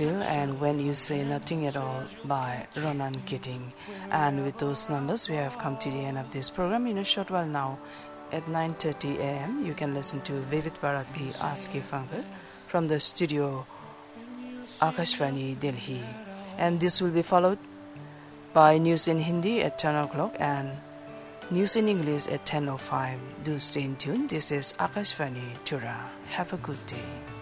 Feel and When You Say Nothing at All by Ronan Keating. And with those numbers, we have come to the end of this program. In a short while now, at 9:30 a.m., you can listen to Vivid Bharati Aaj Ki Fungal from the studio Akashvani, Delhi. And this will be followed by news in Hindi at 10 o'clock and news in English at 10:05. Do stay in tune. This is Akashvani, Tura. Have a good day.